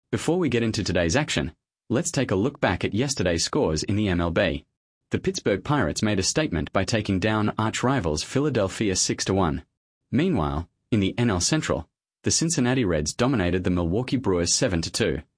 Before we get into today's action, let's take a look back at yesterday's scores in the MLB. The Pittsburgh Pirates made a statement by taking down arch-rivals Philadelphia 6-1. Meanwhile, in the NL Central, the Cincinnati Reds dominated the Milwaukee Brewers 7-2.